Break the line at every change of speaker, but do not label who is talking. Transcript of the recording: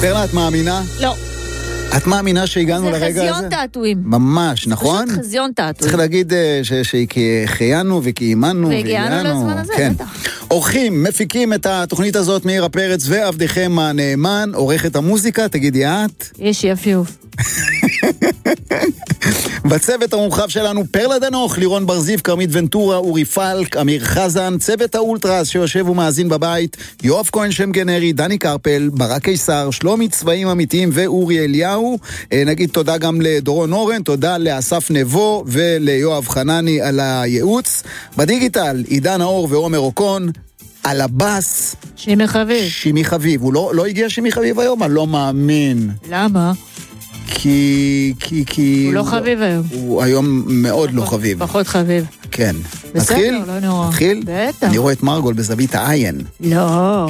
פרלה, את מאמינה?
לא.
את מאמינה שהגענו לרגע הזה?
זה חזיון תעתועים.
ממש, נכון?
פשוט חזיון תעתועים.
צריך להגיד שחיינו וכימנו
והגיענו לזמן הזה,
כן.
בטח.
אורחים, מפיקים את התוכנית הזאת מאירה פרץ ועבדכם הנאמן, עורכת המוזיקה, תגידי את?
יש יפיוף.
בצוות המורחב שלנו פרלה דנוך, לירון ברזיף, קרמית ונטורה, אורי פלק, אמיר חזן, צוות האולטרס שיושב ומאזין בבית, יואב כהן שם גנרי, דני קרפל, ברק קיסר, שלומי צבעים אמיתיים ואורי אליהו. נגיד תודה גם לדורון אורן, תודה לאסף נבו וליואב חנני על הייעוץ. בדיגיטל, עידן האור ועומר אוקון. על הבאס
שימי חביב.
שימי חביב, הוא לא הגיע שימי חביב היום? אני לא מאמין.
למה?
כי
הוא לא חביב היום.
הוא היום מאוד לא חביב.
פחות חביב.
כן.
בסדר,
נתחיל?
לא נורא.
נתחיל?
בטח.
אני רואה את מרגול בזווית העין.
לא.